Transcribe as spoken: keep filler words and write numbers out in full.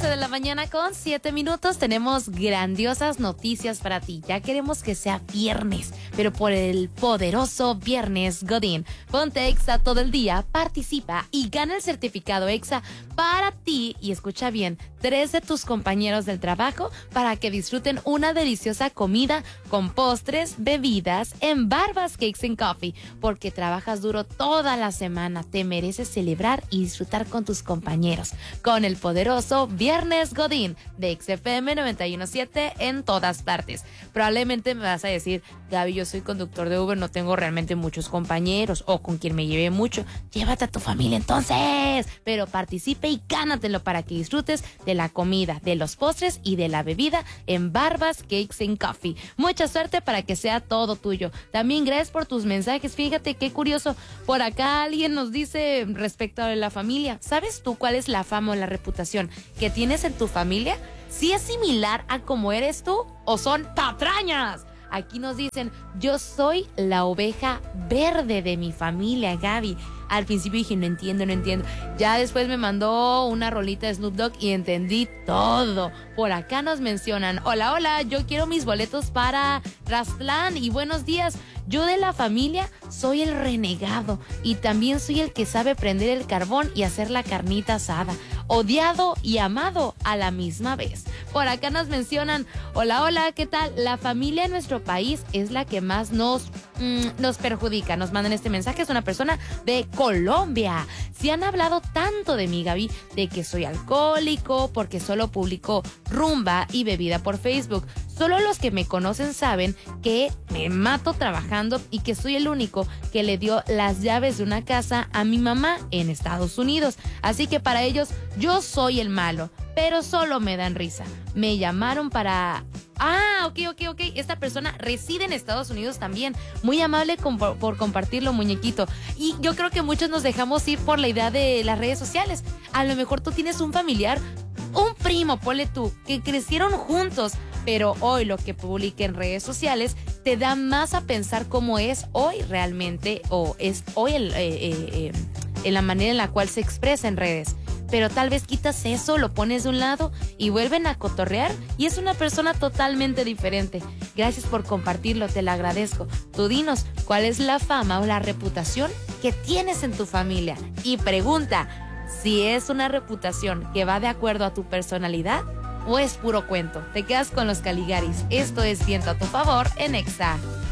doce de la mañana con siete minutos tenemos grandiosas noticias para ti. Ya queremos que sea viernes, pero por el poderoso Viernes Godín. Ponte Exa todo el día, participa y gana el certificado Exa para ti. Y escucha bien, tres de tus compañeros del trabajo para que disfruten una deliciosa comida con postres, bebidas en Barbas Cakes and Coffee. Porque trabajas duro toda la semana, te mereces celebrar y disfrutar con tus compañeros. Con el poderoso Viernes Godín de X F M noventa y uno punto siete en todas partes. Probablemente me vas a decir, Gaby, yo soy conductor de Uber, no tengo realmente muchos compañeros o con quien me lleve mucho. Llévate a tu familia entonces, pero participe y gánatelo para que disfrutes de la comida, de los postres y de la bebida en Barbas Cakes and Coffee. Mucha suerte para que sea todo tuyo. También gracias por tus mensajes. Fíjate qué curioso, por acá alguien nos dice respecto a la familia, ¿sabes tú cuál es la fama o la reputación que tienes en tu familia? ¿Si es similar a cómo eres tú o son patrañas? Aquí nos dicen, yo soy la oveja verde de mi familia, Gaby. Al principio dije, no entiendo, no entiendo. Ya después me mandó una rolita de Snoop Dogg y entendí todo. Por acá nos mencionan, hola, hola, yo quiero mis boletos para Rastlán y buenos días. Yo de la familia soy el renegado y también soy el que sabe prender el carbón y hacer la carnita asada. Odiado y amado a la misma vez. Por acá nos mencionan, hola, hola, ¿qué tal? La familia en nuestro país es la que más nos, mmm, nos perjudica. Nos mandan este mensaje, es una persona de Colombia. Si han hablado tanto de mí, Gaby, de que soy alcohólico porque solo publico rumba y bebida por Facebook. Solo los que me conocen saben que me mato trabajando y que soy el único que le dio las llaves de una casa a mi mamá en Estados Unidos. Así que para ellos yo soy el malo, pero solo me dan risa. Me llamaron para... Ah, ok, ok, ok. Esta persona reside en Estados Unidos también. Muy amable con, por, por compartirlo, muñequito. Y yo creo que muchos nos dejamos ir por la idea de las redes sociales. A lo mejor tú tienes un familiar, un primo, ponle tú, que crecieron juntos, pero hoy lo que publica en redes sociales te da más a pensar cómo es hoy realmente, o es hoy el, eh, eh, eh, en la manera en la cual se expresa en redes. Pero tal vez quitas eso, lo pones de un lado y vuelven a cotorrear y es una persona totalmente diferente. Gracias por compartirlo, te lo agradezco. Tú dinos, ¿cuál es la fama o la reputación que tienes en tu familia? Y pregunta, si es una reputación que va de acuerdo a tu personalidad o es puro cuento. Te quedas con los Caligaris. Esto es Viento a tu favor en Exa.